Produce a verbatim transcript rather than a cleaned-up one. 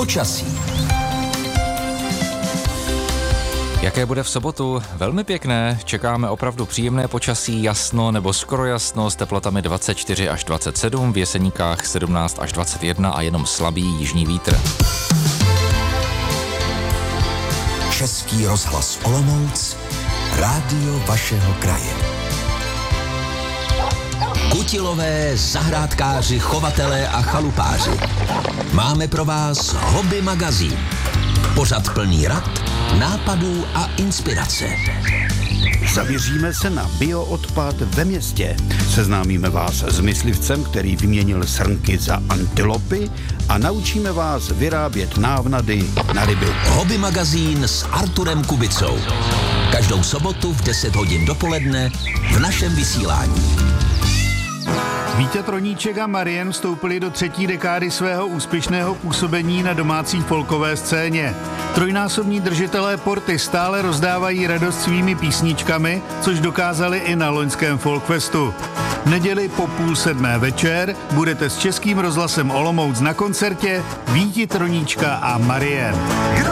Počasí. Jaké bude v sobotu? Velmi pěkné, čekáme opravdu příjemné počasí, jasno nebo skoro jasno s teplotami dvacet čtyři až dvacet sedm, v Jeseníkách sedmnáct až dvacet jedna a jenom slabý jižní vítr. Český rozhlas Olomouc, rádio vašeho kraje. Kutilové, zahrádkáři, chovatelé a chalupáři. Máme pro vás Hobby magazín. Pořad plný rad, nápadů a inspirace. Zaměříme se na bioodpad ve městě. Seznámíme vás s myslivcem, který vyměnil srnky za antilopy a naučíme vás vyrábět návnady na ryby. Hobby magazín s Arturem Kubicou. Každou sobotu v deset hodin dopoledne v našem vysílání. Vítě Troníček a Marien vstoupili do třetí dekády svého úspěšného působení na domácí folkové scéně. Trojnásobní držitelé porty stále rozdávají radost svými písničkami, což dokázali i na loňském Folkfestu. V neděli po půl sedmé večer budete s Českým rozhlasem Olomouc na koncertě Víti Troníčka a Marien.